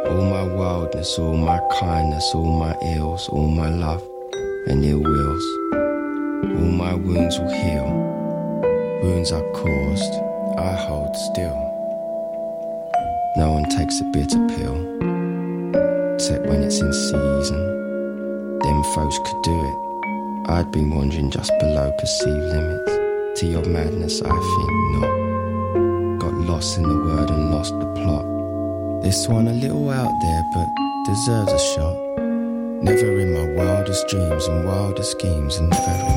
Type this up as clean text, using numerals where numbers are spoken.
All my wildness, all my kindness, all my ills, all my love and ill wills. All my wounds will heal. Wounds I caused, I hold still. No one takes a bitter pill, except when it's in season. Them folks could do it. I'd been wandering just below perceived limits. To your madness I think not. Got lost in the word and lost the plot. This one a little out there but deserves a shot. Never in my wildest dreams and wildest schemes, and never in